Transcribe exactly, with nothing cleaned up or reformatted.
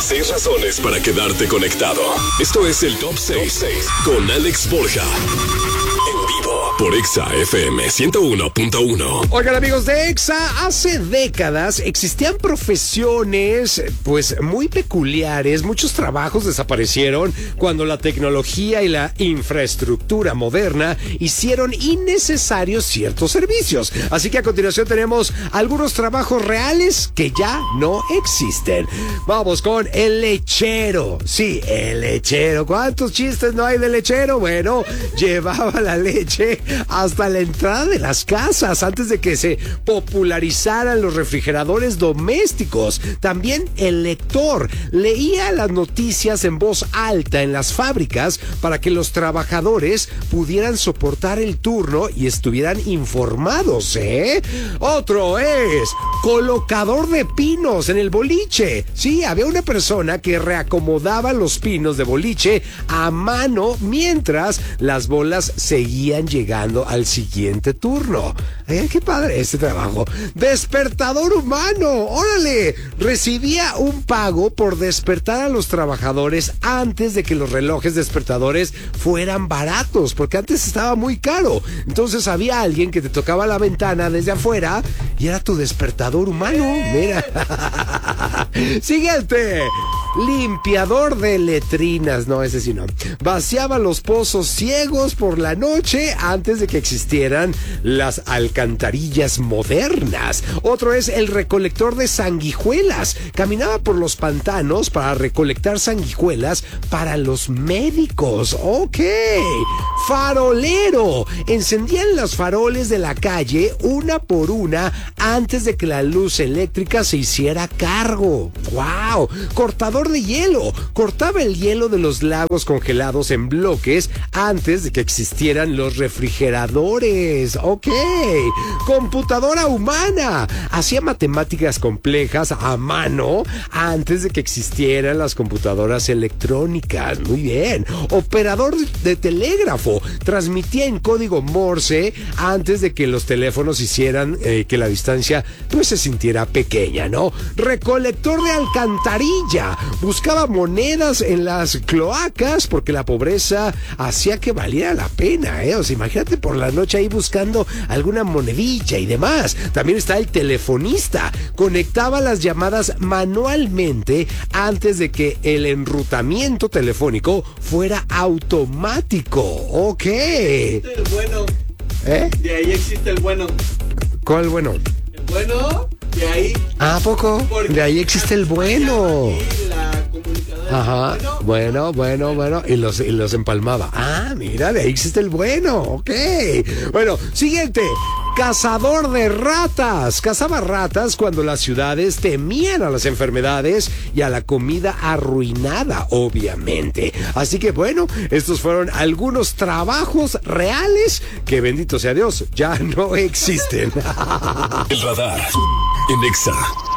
seis razones para quedarte conectado. Esto es el Top seis con Alex Borja. En vivo por Exa F M ciento uno punto uno. Oigan, amigos de Exa, hace décadas existían profesiones pues muy peculiares. Muchos trabajos desaparecieron cuando la tecnología y la infraestructura moderna hicieron innecesarios ciertos servicios. Así que a continuación tenemos algunos trabajos reales que ya no existen. Vamos con el lechero. Sí, el lechero. ¿Cuántos chistes no hay del lechero? Bueno, llevaba la leche hasta la entrada de las casas antes de que se popularizaran los refrigeradores domésticos. También el lector leía las noticias en voz alta en las fábricas para que los trabajadores pudieran soportar el turno y estuvieran informados, ¿eh? Otro es colocador de pinos en el boliche. Sí, había una persona que reacomodaba los pinos de boliche a mano mientras las bolas seguían llegando al siguiente turno. Eh, qué padre este trabajo. Despertador humano, órale, recibía un pago por despertar a los trabajadores antes de que los relojes despertadores fueran baratos, porque antes estaba muy caro. Entonces había alguien que te tocaba la ventana desde afuera y era tu despertador humano. Mira. Siguiente. Limpiador de letrinas. No, ese sí no. Vaciaba los pozos ciegos por la noche antes de que existieran las alcantarillas modernas. Otro es el recolector de sanguijuelas. Caminaba por los pantanos para recolectar sanguijuelas para los médicos. Ok. Farolero. Encendían los faroles de la calle una por una antes de que la luz eléctrica se hiciera cargo. ¡Wow! Cortador de hielo. Cortaba el hielo de los lagos congelados en bloques antes de que existieran los refrigeradores. Ok. Computadora humana. Hacía matemáticas complejas a mano antes de que existieran las computadoras electrónicas. Muy bien. Operador de telégrafo. Transmitía en código Morse antes de que los teléfonos hicieran eh, que la distancia pues se sintiera pequeña, ¿no? Recolector de alcantarilla. Buscaba monedas en las cloacas porque la pobreza hacía que valiera la pena, ¿eh? O sea, imagínate por la noche ahí buscando alguna monedilla y demás. También está el telefonista. Conectaba las llamadas manualmente antes de que el enrutamiento telefónico fuera automático. Ok. El bueno. ¿Eh? De ahí existe el bueno. ¿Cuál bueno? El bueno, de ahí. ¿A poco? De ahí existe el bueno. Ajá, bueno, bueno, bueno, y los, y los empalmaba. Ah, mira, de ahí existe el bueno, ok. Bueno, siguiente, cazador de ratas. Cazaba ratas cuando las ciudades temían a las enfermedades y a la comida arruinada, obviamente. Así que bueno, estos fueron algunos trabajos reales que, bendito sea Dios, ya no existen. El radar en Exa.